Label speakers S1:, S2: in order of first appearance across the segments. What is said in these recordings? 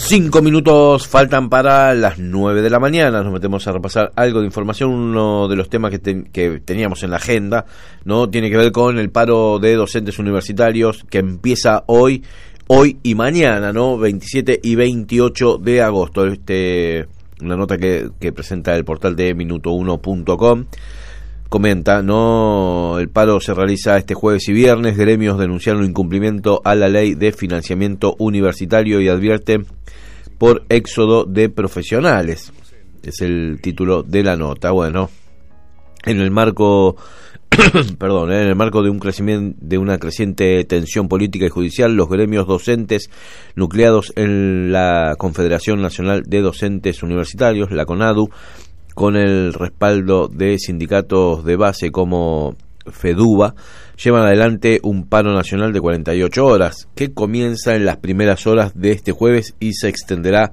S1: 5 minutos faltan para las 9 de la mañana. Nos metemos a repasar algo de información. Uno de los temas que teníamos en la agenda, ¿no? Tiene que ver con el paro de docentes universitarios que empieza hoy y mañana, ¿no? 27 y 28 de agosto. Una nota que presenta el portal de minuto1.com. Comenta, ¿no? El paro se realiza este jueves y viernes. Gremios denunciaron incumplimiento a la ley de financiamiento universitario y advierten por éxodo de profesionales. Es el título de la nota. Bueno, en el marco de una creciente tensión política y judicial, los gremios docentes nucleados en la Confederación Nacional de Docentes Universitarios, la CONADU, con el respaldo de sindicatos de base como FEDUBA, llevan adelante un paro nacional de 48 horas, que comienza en las primeras horas de este jueves y se extenderá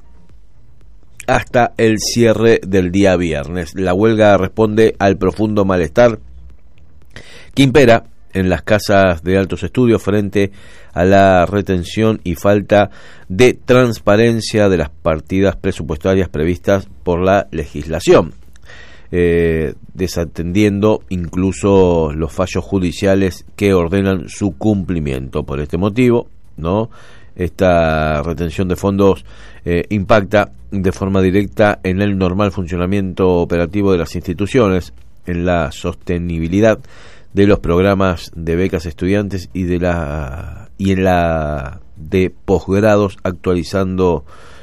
S1: hasta el cierre del día viernes. La huelga responde al profundo malestar que impera en las casas de altos estudios frente a la retención y falta de transparencia de las partidas presupuestarias previstas por la legislación, desatendiendo incluso los fallos judiciales que ordenan su cumplimiento. Por este motivo, ¿no? Esta retención de fondos impacta de forma directa en el normal funcionamiento operativo de las instituciones, en la sostenibilidad de los programas de becas estudiantes y en la de posgrados, actualizando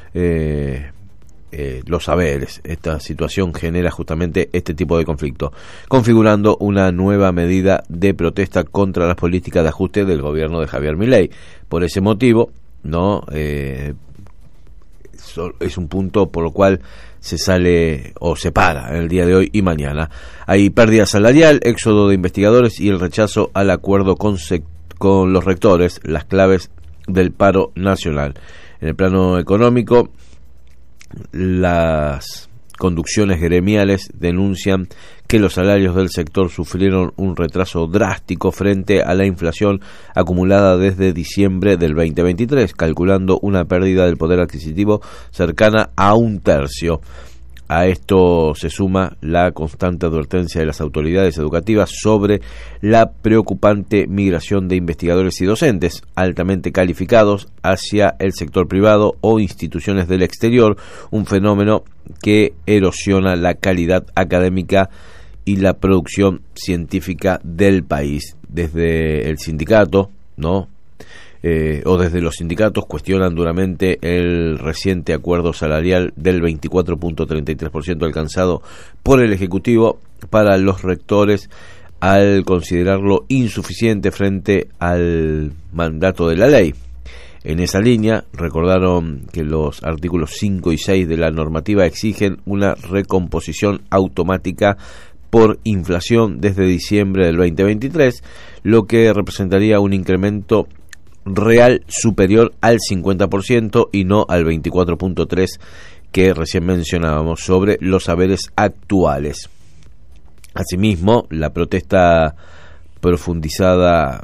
S1: los saberes. Esta situación genera justamente este tipo de conflicto, configurando una nueva medida de protesta contra las políticas de ajuste del gobierno de Javier Milei. Por ese motivo, ¿no? Es un punto por lo cual se sale o se para en el día de hoy y mañana. Hay pérdida salarial, éxodo de investigadores y el rechazo al acuerdo con los rectores, las claves del paro nacional. En el plano económico, las conducciones gremiales denuncian que los salarios del sector sufrieron un retraso drástico frente a la inflación acumulada desde diciembre del 2023, calculando una pérdida del poder adquisitivo cercana a un tercio. A esto se suma la constante advertencia de las autoridades educativas sobre la preocupante migración de investigadores y docentes altamente calificados hacia el sector privado o instituciones del exterior, un fenómeno que erosiona la calidad académica y la producción científica del país. Desde el sindicato, ¿no? Desde los sindicatos cuestionan duramente el reciente acuerdo salarial del 24.33% alcanzado por el Ejecutivo para los rectores, al considerarlo insuficiente frente al mandato de la ley. En esa línea, recordaron que los artículos 5 y 6 de la normativa exigen una recomposición automática por inflación desde diciembre del 2023, lo que representaría un incremento real superior al 50% y no al 24.3% que recién mencionábamos sobre los saberes actuales. Asimismo, la protesta profundiza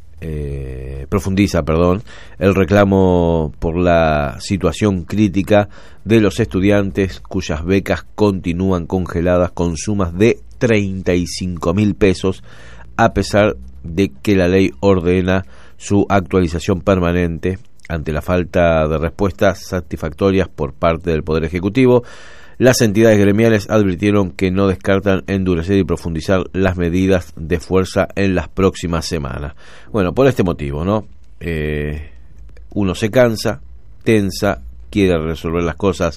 S1: el reclamo por la situación crítica de los estudiantes cuyas becas continúan congeladas con sumas de 35.000 pesos, a pesar de que la ley ordena su actualización permanente. Ante la falta de respuestas satisfactorias por parte del Poder Ejecutivo, las entidades gremiales advirtieron que no descartan endurecer y profundizar las medidas de fuerza en las próximas semanas. Bueno, por este motivo, ¿no? Uno se cansa, tensa, quiere resolver las cosas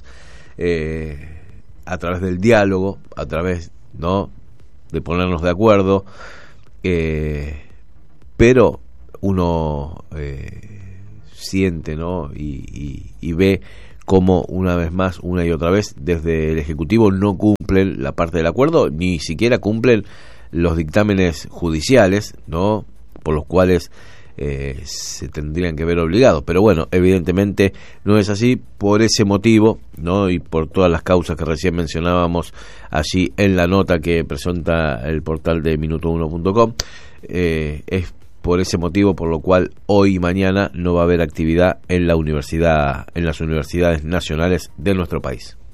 S1: a través del diálogo, a través, ¿no?, de ponernos de acuerdo, pero uno siente, ¿no?, y ve cómo una vez más, una y otra vez, desde el Ejecutivo no cumplen la parte del acuerdo, ni siquiera cumplen los dictámenes judiciales, ¿no?, por los cuales se tendrían que ver obligados. Pero bueno, evidentemente no es así. Por ese motivo, ¿no?, y por todas las causas que recién mencionábamos allí en la nota que presenta el portal de minuto1.com, es por ese motivo por lo cual hoy y mañana no va a haber actividad en las universidades nacionales de nuestro país.